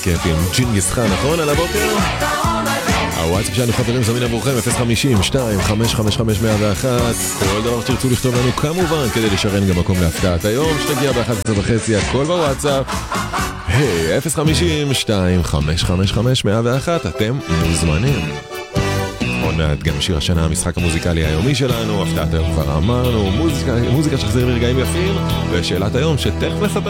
כיף עם ג'ינגיס חאן, נכון על הבוקר? הוואטסאפ שלנו חברים זמין עבורכם 050-2555-101. כל דבר שתרצו לכתוב לנו כמובן כדי לשרן גם מקום להפתעת היום שתגיע ב-11:30 הכל בוואטסאפ. היי, 050-2555-101, אתם מוזמנים. עוד מעט גם שיר השנה, המשחק המוזיקלי היומי שלנו, הפתעת היום כבר אמרנו, מוזיקה שחזר ברגעים יפים, ושאלת היום שתכף נספר